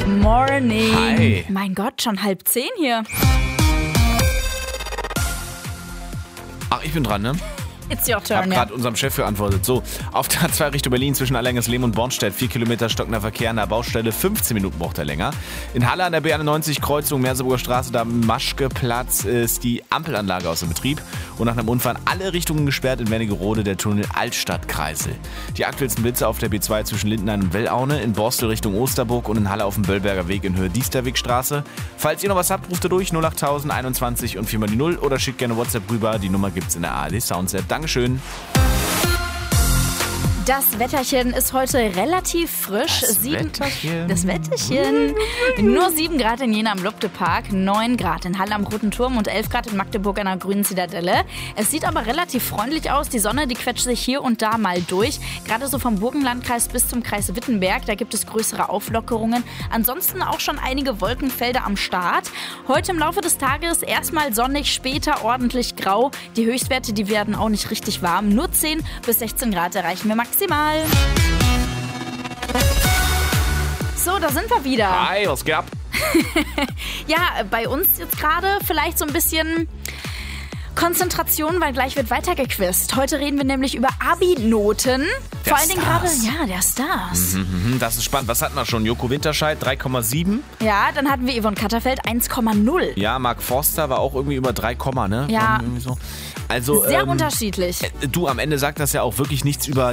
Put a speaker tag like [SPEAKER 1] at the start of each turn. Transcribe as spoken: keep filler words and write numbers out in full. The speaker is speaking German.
[SPEAKER 1] Morning.
[SPEAKER 2] Hi.
[SPEAKER 1] Mein Gott, schon halb zehn hier.
[SPEAKER 2] Ach, ich bin dran, ne?
[SPEAKER 1] It's your
[SPEAKER 2] Ich habe
[SPEAKER 1] turn, ja.
[SPEAKER 2] gerade unserem Chef geantwortet. So, auf der A zwei Richtung Berlin zwischen Allerlingsleben und Bornstedt. vier Kilometer stockender Verkehr an der Baustelle. fünfzehn Minuten braucht er länger. In Halle an der B einundneunzig Kreuzung Merseburger Straße, da am Maschkeplatz, ist die Ampelanlage aus dem Betrieb. Und nach einem Unfall alle Richtungen gesperrt in Wernigerode der Tunnel Altstadtkreisel. Die aktuellsten Blitze auf der B zwei zwischen Lindenhain und Wellaune, in Borstel Richtung Osterburg und in Halle auf dem Böllberger Weg in Höhe Diesterwegstraße. Falls ihr noch was habt, ruft ihr durch null acht tausend einundzwanzig und vier mal die null oder schickt gerne WhatsApp rüber. Die Nummer gibt's in der A R D Sounds App. Dankeschön.
[SPEAKER 1] Das Wetterchen ist heute relativ frisch.
[SPEAKER 2] Das
[SPEAKER 1] Sieben-
[SPEAKER 2] Wetterchen.
[SPEAKER 1] Das Wetterchen. Nur sieben Grad in Jena am Luptepark, neun Grad in Halle am Roten Turm und elf Grad in Magdeburg an der Grünen Zitadelle. Es sieht aber relativ freundlich aus. Die Sonne, die quetscht sich hier und da mal durch. Gerade so vom Burgenlandkreis bis zum Kreis Wittenberg, da gibt es größere Auflockerungen. Ansonsten auch schon einige Wolkenfelder am Start. Heute im Laufe des Tages erstmal sonnig, später ordentlich grau. Die Höchstwerte, die werden auch nicht richtig warm. Nur zehn bis sechzehn Grad erreichen wir maximal. So, da sind wir wieder.
[SPEAKER 2] Hi, was geht ab?
[SPEAKER 1] Ja, bei uns jetzt gerade vielleicht so ein bisschen Konzentration, weil gleich wird weitergequizt. Heute reden wir nämlich über Abi-Noten.
[SPEAKER 2] Der
[SPEAKER 1] Vor allen Dingen gerade,
[SPEAKER 2] Stars.
[SPEAKER 1] ja, der Stars.
[SPEAKER 2] Mhm, das ist spannend. Was hatten wir schon? Joko Winterscheid drei Komma sieben.
[SPEAKER 1] Ja, dann hatten wir Yvonne Katterfeld eins Komma null.
[SPEAKER 2] Ja, Mark Forster war auch irgendwie über drei, ne?
[SPEAKER 1] Ja.
[SPEAKER 2] Irgendwie so. Also,
[SPEAKER 1] Sehr
[SPEAKER 2] ähm,
[SPEAKER 1] unterschiedlich.
[SPEAKER 2] Du, am Ende sagt das ja auch wirklich nichts über